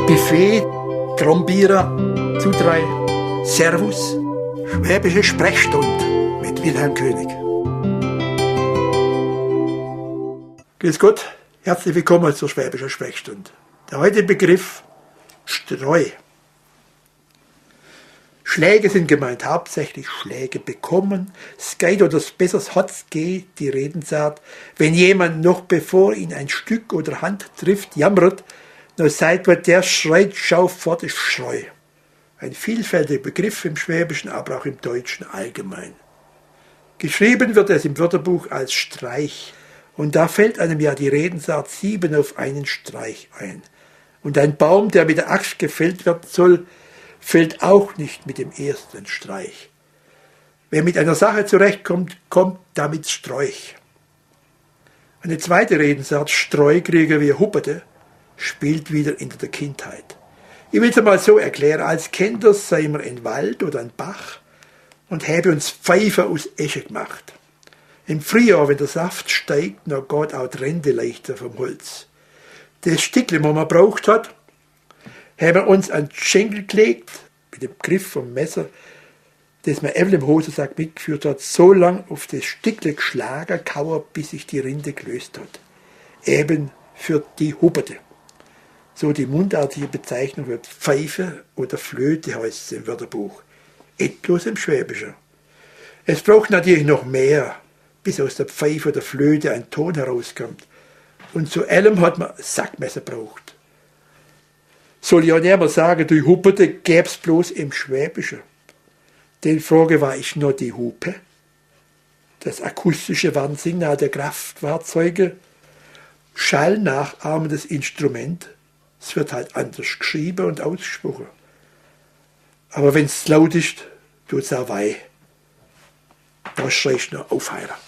Buffet, Trombierer, Zudrei, Servus, Schwäbische Sprechstunde mit Wilhelm König. Grüß Gott, herzlich willkommen zur Schwäbischen Sprechstunde. Der heutige Begriff Streu. Schläge sind gemeint, hauptsächlich Schläge bekommen. Es geht oder besser hat's geht, die Redensart. Wenn jemand noch bevor ihn ein Stück oder Hand trifft, jammert, nur seit wird der schreit, schau fort, ist Schreu. Ein vielfältiger Begriff im Schwäbischen, aber auch im Deutschen allgemein. Geschrieben wird es im Wörterbuch als Streich. Und da fällt einem ja die Redensart 7 auf einen Streich ein. Und ein Baum, der mit der Axt gefällt werden soll, fällt auch nicht mit dem ersten Streich. Wer mit einer Sache zurechtkommt, kommt damit Sträuch. Eine zweite Redensart, Streukrieger wie Hupperte, spielt wieder in der Kindheit. Ich will es einmal so erklären, als Kinder seien wir in Wald oder ein Bach und haben uns Pfeife aus Esche gemacht. Im Frühjahr, wenn der Saft steigt, dann geht auch die Rinde leichter vom Holz. Das Stückchen, das man braucht hat, haben wir uns an den Schenkel gelegt, mit dem Griff vom Messer, das man eben im Hosensack mitgeführt hat, so lang auf das Stückchen geschlagen, kauert, bis sich die Rinde gelöst hat. Eben für die Hupperte. So die mundartige Bezeichnung wird Pfeife oder Flöte, heißt es im Wörterbuch. Etwas im Schwäbischen. Es braucht natürlich noch mehr, bis aus der Pfeife oder Flöte ein Ton herauskommt. Und zu allem hat man Sackmesser braucht. Soll ja nicht mehr sagen, die Hupperte gäb's bloß im Schwäbischen. Die Frage war, ist noch die Hupe? Das akustische Warnsignal der Kraftfahrzeuge, schallnachahmendes Instrument. Es wird halt anders geschrieben und ausgesprochen. Aber wenn es laut ist, tut es auch weh. Da schreist du noch Aufheiler.